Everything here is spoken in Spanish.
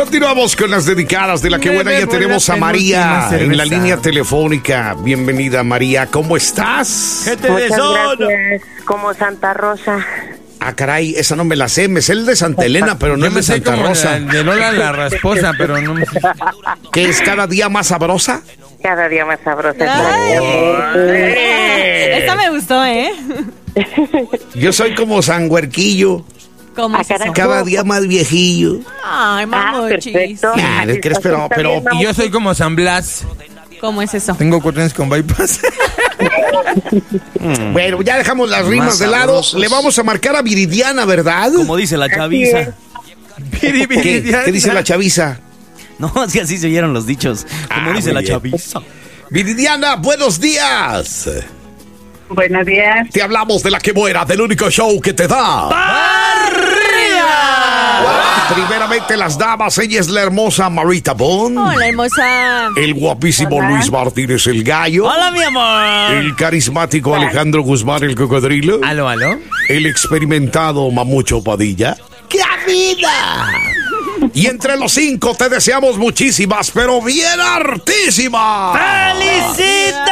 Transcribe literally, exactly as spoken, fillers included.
Continuamos con las dedicadas de la que buena. Ya tenemos a María en la línea telefónica. Bienvenida, María. ¿Cómo estás? Gente de sol. Gracias. Como Santa Rosa. Ah, caray, esa no me la sé. Me sé el de Santa Elena, pero no Yo el me de sé Santa como Rosa. la- de Lola la rasposa, pero no me sé. ¿Qué es cada día más sabrosa? Cada día más sabrosa. Esta me gustó, ¿eh? Yo soy como San Huerquillo, ¿Cómo es eso? cada día más viejillo. Ay, Ah, mamuchis. perfecto. Ah, ¿de qué eres? Pero- pero- Y yo soy como San Blas. ¿Cómo es eso? Tengo cuatriones con bypass. Bueno, ya dejamos las rimas Más de lado. sabrosos. Le vamos a marcar a Viridiana, ¿verdad? Como dice la chaviza. ¿Qué, qué dice la chaviza? No, es que así se oyeron los dichos. Como Ah, dice muy la bien. chaviza. Viridiana, buenos días. Buenos días. Te hablamos de la que buena, del único show que te da. Primeramente las damas, ella es la hermosa Marita Bond. Hola, hermosa. El guapísimo Hola. Luis Martínez el Gallo. ¡Hola, mi amor! El carismático Alejandro Guzmán el Cocodrilo. ¿Aló, aló? El experimentado Mamucho Padilla. ¡Qué vida! Y entre los cinco te deseamos muchísimas, pero bien hartísimas. ¡Felicitaciones!